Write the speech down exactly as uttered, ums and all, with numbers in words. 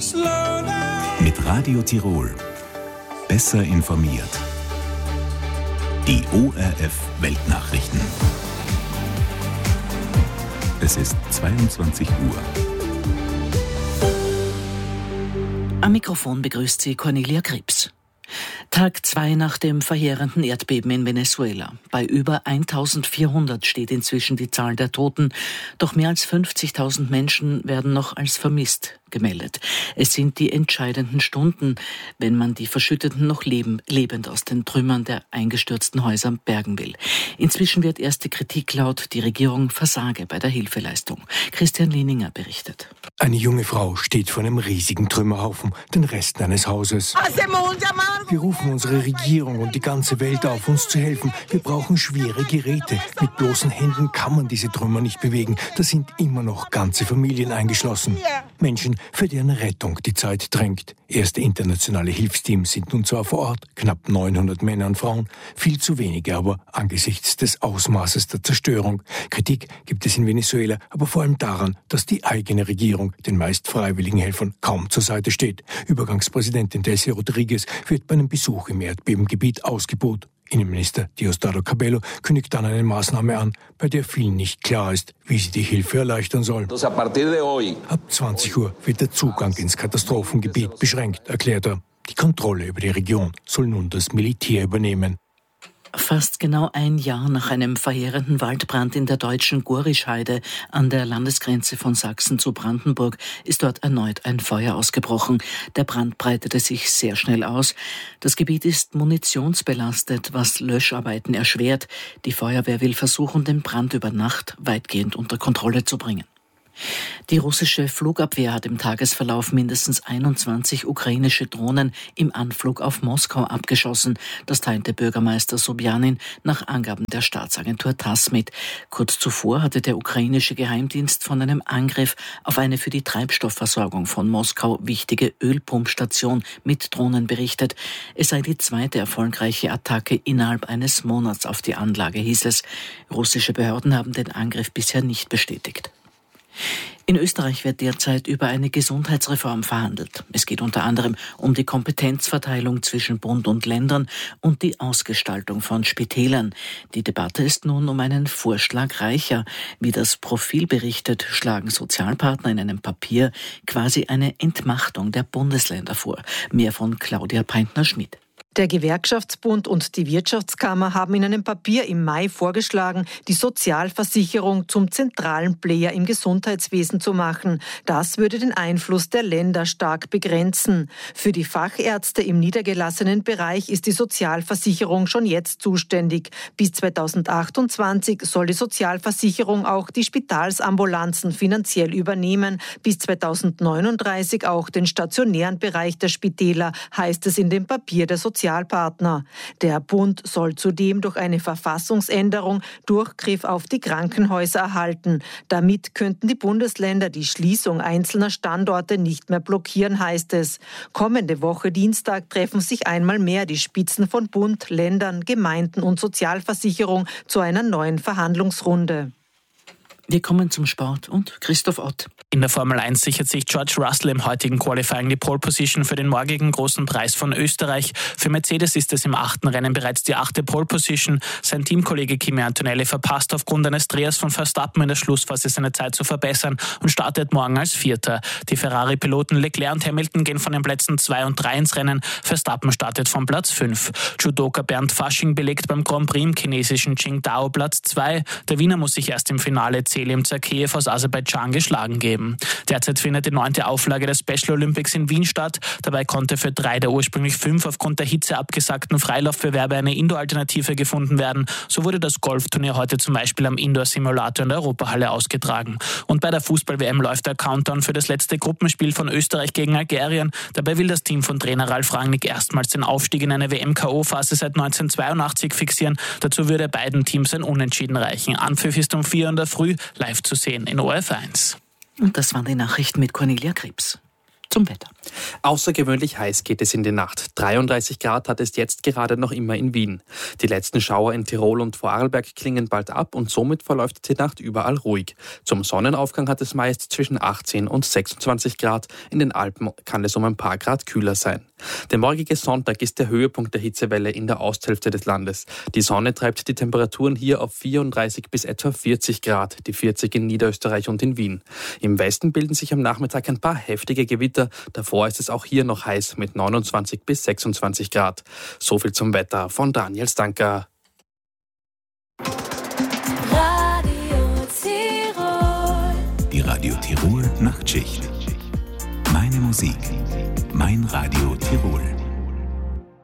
Mit Radio Tirol. Besser informiert. Die O R F Weltnachrichten. Es ist zweiundzwanzig Uhr. Am Mikrofon begrüßt sie Cornelia Krebs. Tag zwei nach dem verheerenden Erdbeben in Venezuela. Bei über eintausendvierhundert steht inzwischen die Zahl der Toten. Doch mehr als fünfzigtausend Menschen werden noch als vermisst gemeldet. Es sind die entscheidenden Stunden, wenn man die Verschütteten noch leben, lebend aus den Trümmern der eingestürzten Häuser bergen will. Inzwischen wird erste Kritik laut, die Regierung versage bei der Hilfeleistung. Christian Lehninger berichtet. Eine junge Frau steht vor einem riesigen Trümmerhaufen, den Resten eines Hauses. Wir rufen unsere Regierung und die ganze Welt auf, uns zu helfen. Wir brauchen schwere Geräte. Mit bloßen Händen kann man diese Trümmer nicht bewegen. Da sind immer noch ganze Familien eingeschlossen. Menschen, für deren Rettung die Zeit drängt. Erste internationale Hilfsteams sind nun zwar vor Ort, knapp neunhundert Männer und Frauen, viel zu wenige aber angesichts des Ausmaßes der Zerstörung. Kritik gibt es in Venezuela, aber vor allem daran, dass die eigene Regierung den meist freiwilligen Helfern kaum zur Seite steht. Übergangspräsidentin Delcy Rodriguez wird bei einem Besuch im Erdbebengebiet ausgebuht. Innenminister Diosdado Cabello kündigt dann eine Maßnahme an, bei der vielen nicht klar ist, wie sie die Hilfe erleichtern soll. Ab zwanzig Uhr wird der Zugang ins Katastrophengebiet beschränkt, erklärt er. Die Kontrolle über die Region soll nun das Militär übernehmen. Fast genau ein Jahr nach einem verheerenden Waldbrand in der deutschen Gorischheide an der Landesgrenze von Sachsen zu Brandenburg ist dort erneut ein Feuer ausgebrochen. Der Brand breitete sich sehr schnell aus. Das Gebiet ist munitionsbelastet, was Löscharbeiten erschwert. Die Feuerwehr will versuchen, den Brand über Nacht weitgehend unter Kontrolle zu bringen. Die russische Flugabwehr hat im Tagesverlauf mindestens einundzwanzig ukrainische Drohnen im Anflug auf Moskau abgeschossen. Das teilte Bürgermeister Sobjanin nach Angaben der Staatsagentur TASS mit. Kurz zuvor hatte der ukrainische Geheimdienst von einem Angriff auf eine für die Treibstoffversorgung von Moskau wichtige Ölpumpstation mit Drohnen berichtet. Es sei die zweite erfolgreiche Attacke innerhalb eines Monats auf die Anlage, hieß es. Russische Behörden haben den Angriff bisher nicht bestätigt. In Österreich wird derzeit über eine Gesundheitsreform verhandelt. Es geht unter anderem um die Kompetenzverteilung zwischen Bund und Ländern und die Ausgestaltung von Spitälern. Die Debatte ist nun um einen Vorschlag reicher. Wie das Profil berichtet, schlagen Sozialpartner in einem Papier quasi eine Entmachtung der Bundesländer vor. Mehr von Claudia Peintner-Schmidt. Der Gewerkschaftsbund und die Wirtschaftskammer haben in einem Papier im Mai vorgeschlagen, die Sozialversicherung zum zentralen Player im Gesundheitswesen zu machen. Das würde den Einfluss der Länder stark begrenzen. Für die Fachärzte im niedergelassenen Bereich ist die Sozialversicherung schon jetzt zuständig. Bis zweitausendachtundzwanzig soll die Sozialversicherung auch die Spitalsambulanzen finanziell übernehmen. Bis zweitausendneununddreißig auch den stationären Bereich der Spitäler, heißt es in dem Papier der Sozialversicherung. Sozialpartner. Der Bund soll zudem durch eine Verfassungsänderung Durchgriff auf die Krankenhäuser erhalten. Damit könnten die Bundesländer die Schließung einzelner Standorte nicht mehr blockieren, heißt es. Kommende Woche Dienstag treffen sich einmal mehr die Spitzen von Bund, Ländern, Gemeinden und Sozialversicherung zu einer neuen Verhandlungsrunde. Wir kommen zum Sport und Christoph Ott. In der Formel eins sichert sich George Russell im heutigen Qualifying die Pole Position für den morgigen großen Preis von Österreich. Für Mercedes ist es im achten Rennen bereits die achte Pole Position. Sein Teamkollege Kimi Antonelli verpasst aufgrund eines Drehers von Verstappen in der Schlussphase seine Zeit zu verbessern und startet morgen als Vierter. Die Ferrari-Piloten Leclerc und Hamilton gehen von den Plätzen zwei und drei ins Rennen. Verstappen startet von Platz fünf. Judoka Bernd Fasching belegt beim Grand Prix im chinesischen Qingdao Platz zwei. Der Wiener muss sich erst im Finale Selim Zakeev aus Aserbaidschan geschlagen geben. Derzeit findet die neunte Auflage des Special Olympics in Wien statt. Dabei konnte für drei der ursprünglich fünf aufgrund der Hitze abgesagten Freilaufbewerbe eine Indoor-Alternative gefunden werden. So wurde das Golfturnier heute zum Beispiel am Indoor-Simulator in der Europahalle ausgetragen. Und bei der Fußball-W M läuft der Countdown für das letzte Gruppenspiel von Österreich gegen Algerien. Dabei will das Team von Trainer Ralf Rangnick erstmals den Aufstieg in eine W M-K O-Phase seit neunzehnhundertzweiundachtzig fixieren. Dazu würde beiden Teams ein Unentschieden reichen. Anpfiff ist um vier in der Früh, live zu sehen in O R F eins. Und das waren die Nachrichten mit Cornelia Krebs. zum Wetter. Außergewöhnlich heiß geht es in die Nacht. dreiunddreißig Grad hat es jetzt gerade noch immer in Wien. Die letzten Schauer in Tirol und Vorarlberg klingen bald ab und somit verläuft die Nacht überall ruhig. Zum Sonnenaufgang hat es meist zwischen achtzehn und sechsundzwanzig Grad. In den Alpen kann es um ein paar Grad kühler sein. Der morgige Sonntag ist der Höhepunkt der Hitzewelle in der Osthälfte des Landes. Die Sonne treibt die Temperaturen hier auf vierunddreißig bis etwa vierzig Grad, die vierzig in Niederösterreich und in Wien. Im Westen bilden sich am Nachmittag ein paar heftige Gewitter. Davor ist es auch hier noch heiß mit neunundzwanzig bis sechsundzwanzig Grad. So viel zum Wetter von Daniel Stanker. Radio Tirol. Die Radio Tirol Nachtschicht. Meine Musik. Mein Radio Tirol.